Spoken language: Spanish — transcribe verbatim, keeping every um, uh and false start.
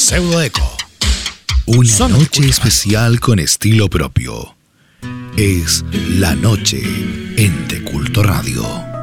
Pseudoeco. Una Solo noche especial con estilo propio. Es la noche en De Culto Radio.